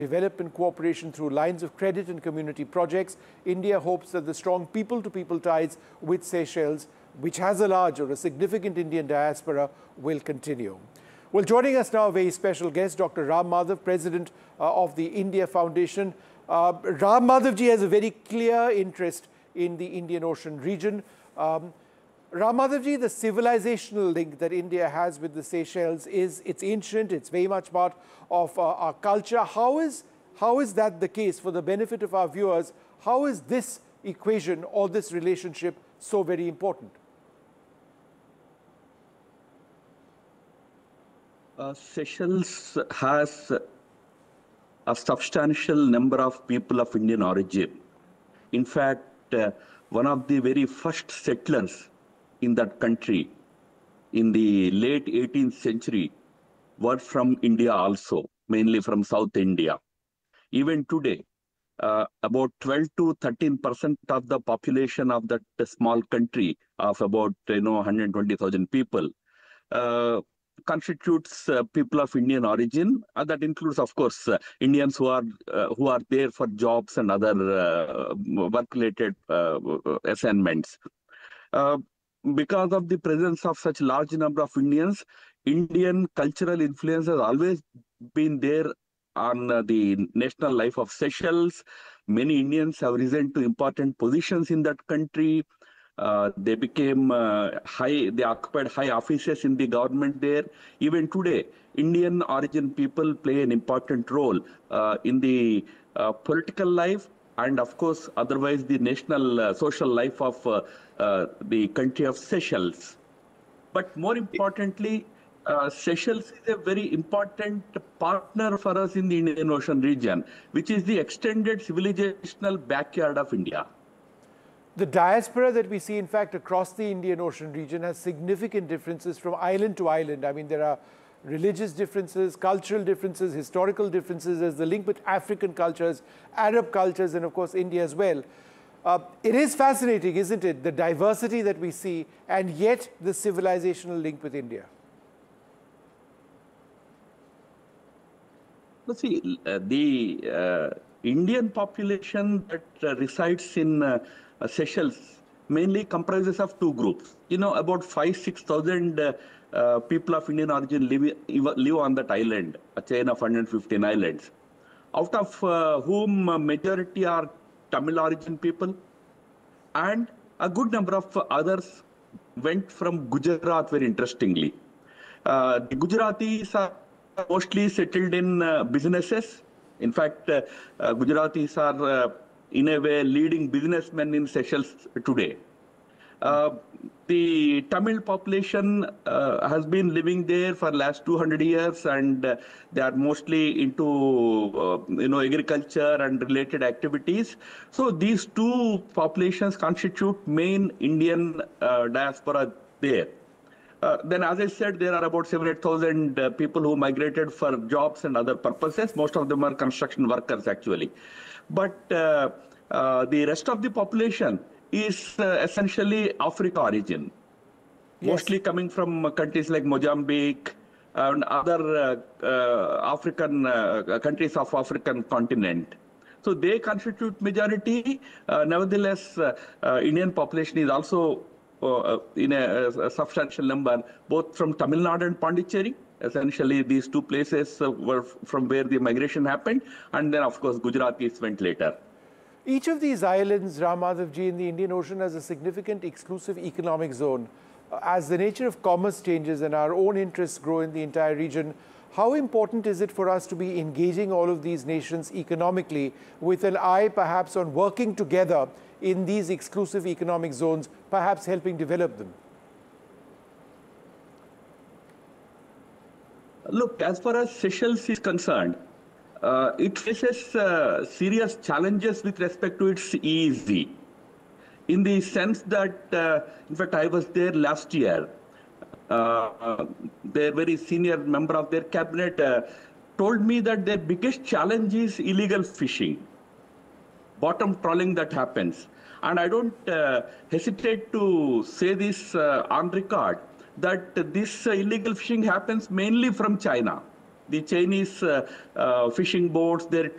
development cooperation through lines of credit and community projects. India hopes that the strong people-to-people ties with Seychelles, which has a large or a significant Indian diaspora, will continue. Well, joining us now, a very special guest, Dr. Ram Madhav, President of the India Foundation. Ram Madhavji has a very clear interest in the Indian Ocean region. Ram Madhavji, the civilizational link that India has with the Seychelles it's ancient, it's very much part of our culture. How is that the case? For the benefit of our viewers, how is this equation or this relationship so very important? Seychelles has a substantial number of people of Indian origin. In fact, one of the very first settlers in that country in the late 18th century were from India also, mainly from South India. Even today, about 12 to 13% of the population of that small country of about 120,000 people constitutes people of Indian origin. That includes, of course, Indians who are there for jobs and other work-related assignments. Because of the presence of such large number of Indians, Indian cultural influence has always been there on the national life of Seychelles. Many Indians have risen to important positions in that country. They became they occupied high offices in the government there. Even today, Indian origin people play an important role in the political life, and of course, otherwise the national social life of the country of Seychelles. But more importantly, Seychelles is a very important partner for us in the Indian Ocean region, which is the extended civilizational backyard of India. The diaspora that we see, in fact, across the Indian Ocean region has significant differences from island to island. I mean, there are religious differences, cultural differences, historical differences. There's the link with African cultures, Arab cultures, and of course, India as well. It is fascinating, isn't it, the diversity that we see, and yet the civilizational link with India. Let's see, the Indian population that resides in Seychelles mainly comprises of two groups. About 5,000–6,000 people of Indian origin live on that island, a chain of 115 islands, out of whom majority are Tamil origin people, and a good number of others went from Gujarat, very interestingly. The Gujaratis are mostly settled in businesses. In fact, Gujaratis are in a way leading businessmen in Seychelles today. The Tamil population has been living there for the last 200 years, and they are mostly into agriculture and related activities. So these two populations constitute main Indian diaspora there. Then, as I said, there are about 7,000–8,000 people who migrated for jobs and other purposes. Most of them are construction workers, actually. But the rest of the population is essentially Africa origin, mostly coming from countries like Mozambique and other African countries of African continent. So they constitute majority. Nevertheless, Indian population is also in a substantial number, both from Tamil Nadu and Pondicherry. Essentially, these two places were from where the migration happened, and then, of course, Gujaratis went later. Each of these islands, Ram Madhavji, in the Indian Ocean has a significant exclusive economic zone. As the nature of commerce changes and our own interests grow in the entire region, how important is it for us to be engaging all of these nations economically with an eye perhaps on working together in these exclusive economic zones, perhaps helping develop them? Look, as far as Seychelles is concerned, it faces serious challenges with respect to its EEZ, in the sense that, in fact, I was there last year. Their very senior member of their cabinet told me that their biggest challenge is illegal fishing, bottom trawling that happens. And I don't hesitate to say this on record, that this illegal fishing happens mainly from China. The Chinese fishing boats, they're